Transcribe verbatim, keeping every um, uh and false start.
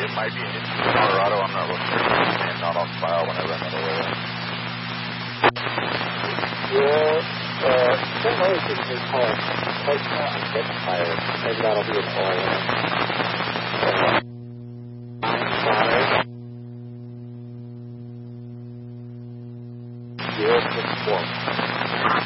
it might be in Colorado. I'm not looking at it and not on file when I run that away. Yeah, uh, some other thing is called Cosmo Identifier. Maybe that'll be an all-in. Five, zero, six, four.